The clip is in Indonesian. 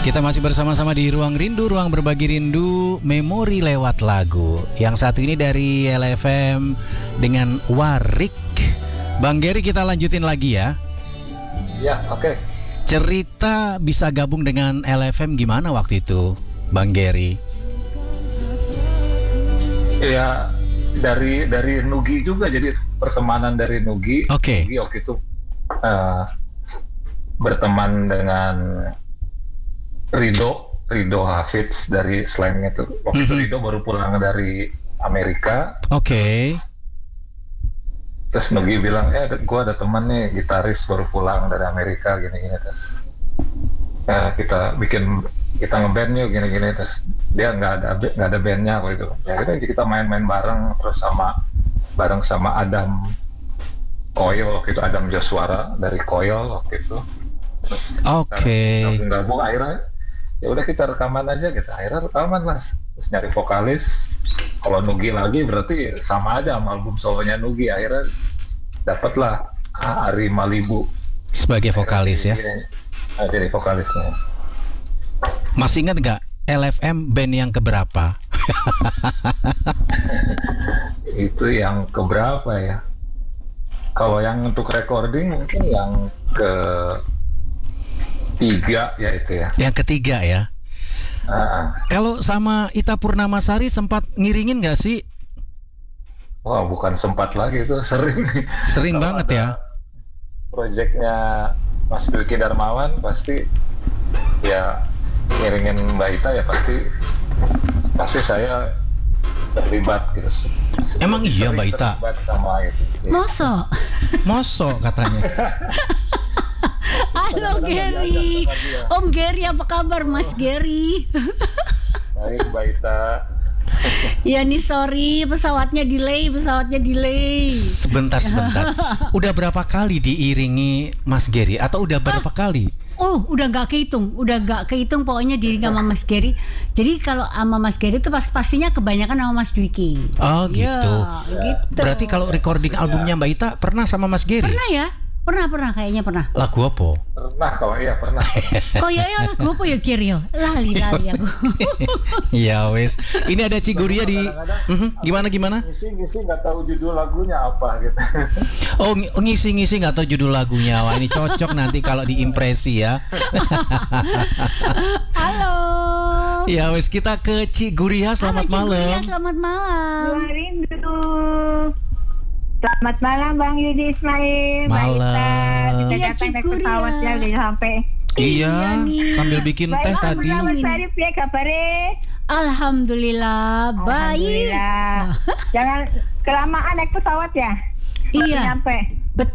Kita masih bersama-sama di Ruang Rindu, ruang berbagi rindu, memori lewat lagu. Yang satu ini dari LFM dengan Warik. Bang Gary, kita lanjutin lagi ya. Ya, oke. Cerita bisa gabung dengan LFM gimana waktu itu, Bang Gary? Ya, dari Nugi juga, jadi pertemanan dari Nugi. Oke. Nugi waktu itu berteman dengan Rido Hafiz dari Slang itu. Waktu itu Rido baru pulang dari Amerika. Oke. Terus Nugi bilang, gue ada teman nih gitaris baru pulang dari Amerika gini-gini. Terus kita ngeband yuk gini-gini. Terus dia nggak ada bandnya waktu itu. Ya kita main-main bareng terus bareng sama Adam Coil waktu itu, Adam Joshua dari Coil waktu itu. Oke. Gabung akhirnya ya udah kita rekaman aja gitu. Akhirnya rekaman Mas. Terus nyari vokalis. Kalau Nugi lagi berarti sama aja sama album solonya Nugi. Akhirnya dapatlah Ari Malibu sebagai vokalis ya. Jadi vokalisnya. Masih ingat nggak LFM band yang keberapa? Itu yang keberapa ya? Kalau yang untuk recording mungkin yang ketiga ya itu ya. Yang ketiga ya. Kalau sama Ita Purnamasari sempat ngiringin nggak sih? Wah, bukan sempat lagi, itu sering. Sering banget ya. Proyeknya Mas Bilky Darmawan pasti ya ngiringin Mbak Ita ya pasti saya terlibat gitu. Emang iya Mbak Ita? Sama itu. Mosok katanya. Halo Gary, Om Gary, apa kabar Mas Gary? Baik Mbak Ita. Ya nih sorry, pesawatnya delay. Sebentar. Udah berapa kali diiringi Mas Gary atau udah berapa kali? Oh, udah gak kehitung pokoknya diri sama Mas Gary. Jadi kalau sama Mas Gary itu pastinya kebanyakan sama Mas Dwiki. Oh gitu. Ya, gitu. Berarti kalau recording albumnya Mbak Ita pernah sama Mas Gary? Pernah ya? Pernah, kayaknya pernah. Lagu apa? Pernah. Kok ya lagu apa ya Gary? Lali aku. Ya wes. Ini ada Ciguria di gimana? Ngisi nggak tahu judul lagunya apa gitu. Oh, ngisi nggak tahu judul lagunya. Wah, ini cocok nanti kalau diimpresi ya. Halo. Ya wes, kita ke Ciguria. Selamat malam. Selamat malam. Rindu. Selamat malam Bang Yudi Ismail. Malam. Kita datang naik pesawat ya udah sampai. Iya, sambil bikin teh tadi. Mas Sarif ya kabarnya? Alhamdulillah baik. Jangan kelamaan naik pesawat ya. Iya. Sampai.